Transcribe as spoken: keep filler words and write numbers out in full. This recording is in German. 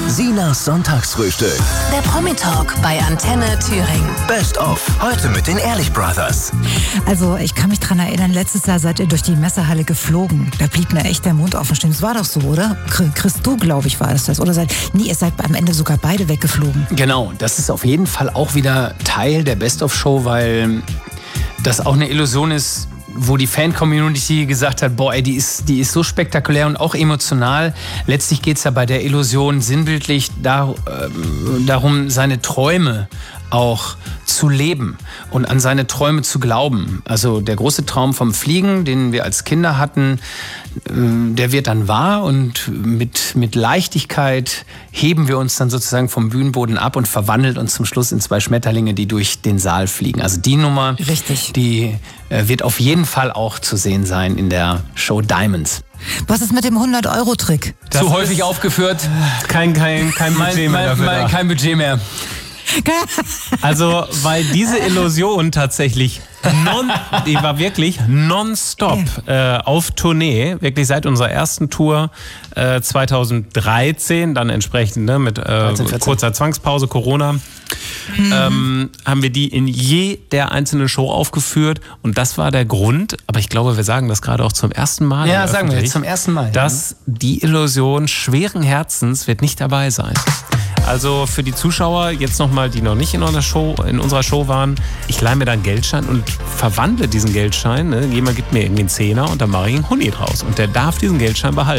Sinas Sonntagsfrühstück. Der Promi-Talk bei Antenne Thüringen. Best of. Heute mit den Ehrlich Brothers. Also ich kann mich dran erinnern, letztes Jahr seid ihr durch die Messehalle geflogen. Da blieb mir echt der Mund offen stehen. Das war doch so, oder? Chris, du, glaube ich, war es das. Oder seid, nee, ihr seid am Ende sogar beide weggeflogen. Genau, das ist auf jeden Fall auch wieder Teil der Best of Show, weil das auch eine Illusion ist, wo die Fan-Community gesagt hat, boah, ey, die ist, die ist so spektakulär und auch emotional. Letztlich geht es ja bei der Illusion sinnbildlich dar, äh, darum, seine Träume auch zu leben und an seine Träume zu glauben. Also der große Traum vom Fliegen, den wir als Kinder hatten, der wird dann wahr und mit, mit Leichtigkeit heben wir uns dann sozusagen vom Bühnenboden ab und verwandeln uns zum Schluss in zwei Schmetterlinge, die durch den Saal fliegen. Also die Nummer, Richtig. die wird auf jeden Fall auch zu sehen sein in der Show Diamonds. Was ist mit dem hundert-Euro-Trick? Das Zu häufig aufgeführt. Kein, kein, kein Budget mehr dafür. Mein, kein Budget mehr. Also, weil diese Illusion tatsächlich non, die war wirklich nonstop äh, auf Tournee, wirklich seit unserer ersten Tour äh, zweitausenddreizehn, dann entsprechend ne, mit äh, kurzer Zwangspause, Corona, mhm. ähm, haben wir die in jeder einzelnen Show aufgeführt und das war der Grund, aber ich glaube, wir sagen das gerade auch zum ersten Mal. Ja, sagen wir jetzt zum ersten Mal. Dass die Illusion schweren Herzens wird nicht dabei sein. Also für die Zuschauer, jetzt nochmal, die noch nicht in unserer Show, in unserer Show waren, ich leihe mir dann einen Geldschein und verwandle diesen Geldschein. Ne? Jemand gibt mir irgendwie einen Zehner und dann mache ich einen Huni draus. Und der darf diesen Geldschein behalten.